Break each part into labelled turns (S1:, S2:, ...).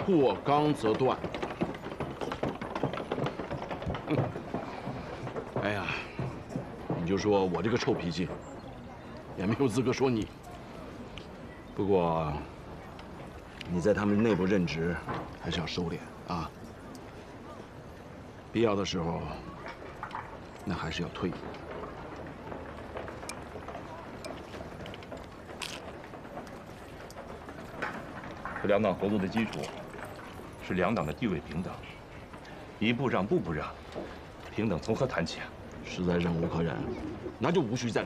S1: 过刚则断。哼，哎呀，你就说我这个臭脾气，也没有资格说你。不过，你在他们内部任职，还是要收敛啊。必要的时候，那还是要退。
S2: 和两党合作的基础是两党的地位平等，一步让，步步让，平等从何谈起啊？
S1: 实在忍无可忍，那就无需再忍。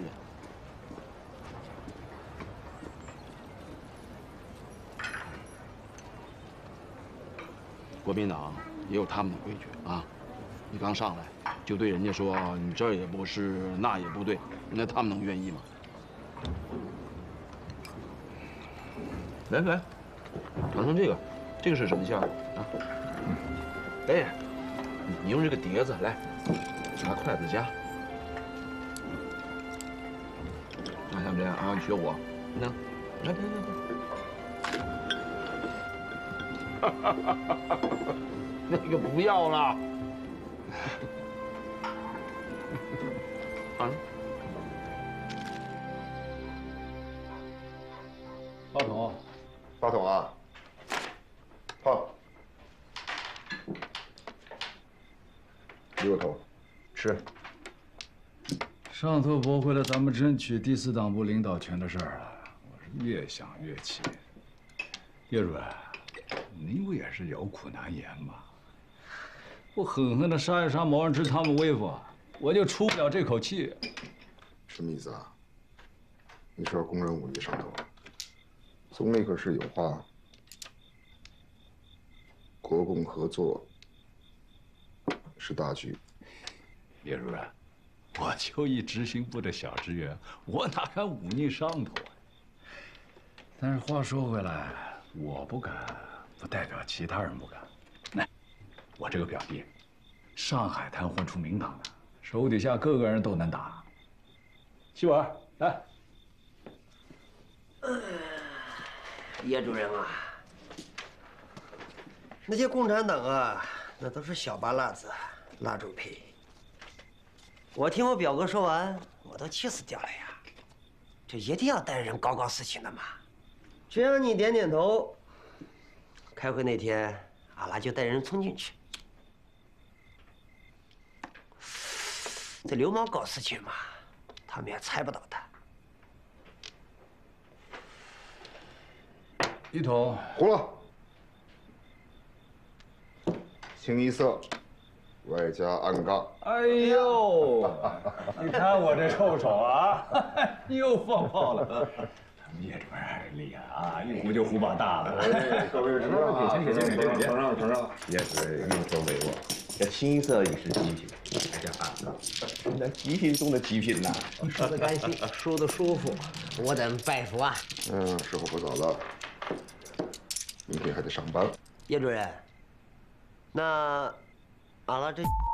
S1: 国民党也有他们的规矩啊，你刚上来就对人家说你这儿也不是，那也不对，那他们能愿意吗？来。 尝尝这个，这个是什么馅儿啊？哎，你用这个碟子来，拿筷子夹，啊，像这样啊，你学我，那，来，那个不要了，啊，
S3: 包总，
S4: 包总啊。 好，溜头，吃。
S3: 上头驳回了咱们争取第4党部领导权的事儿了，我是越想越气。叶主任，你不也是有苦难言吗？我狠狠地杀一杀毛润之他们威风，我就出不了这口气。
S4: 什么意思啊？你是要公然忤逆上头？总理可是有话。 国共合作是大局，
S3: 叶主任，我就一执行部的小职员，我哪敢忤逆上头啊？但是话说回来，我不敢，不代表其他人不敢。来，我这个表弟，上海滩混出名堂的，手底下各个人都能打。希文，来。
S5: 叶主任啊。 那些共产党啊，那都是小巴辣子，腊猪皮。我听我表哥说完，我都气死掉了呀！这一定要带人搞搞事情的嘛。只要你点点头，开会那天，阿拉就带人冲进去。这流氓搞事情嘛，他们也猜不到的。
S3: 一统，
S4: 胡了。 清一色，外加暗杠。
S3: 哎呦，你看我这臭手啊，又放炮了。叶主任厉害啊，一呼就呼把大了。
S4: 各位承让啊，承让。
S2: 叶主任运筹帷幄，这清一色已是极品，还叫暗杠，那极品中的极品呐！
S5: 说的甘心，说的舒服，我等拜服啊。
S4: 时候不早了，明天还得上班。
S5: 叶主任。 那，阿拉这